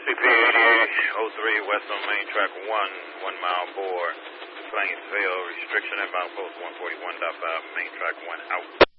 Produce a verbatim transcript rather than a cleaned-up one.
C P eighty-eight oh three west on main track one, one mile bore, Plainsville, restriction at milepost one forty-one point five, main track one out.